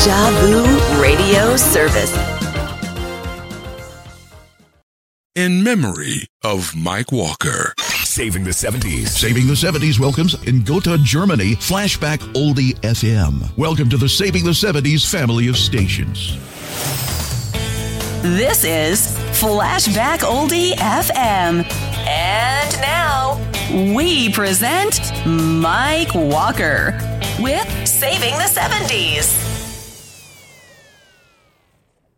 Deja Vu Radio Service. In memory of Mike Walker. Saving the 70s. Saving the 70s welcomes in Gotha, Germany, Flashback Oldie FM. Welcome to the Saving the 70s family of stations. This is Flashback Oldie FM. And now, we present Mike Walker with Saving the 70s.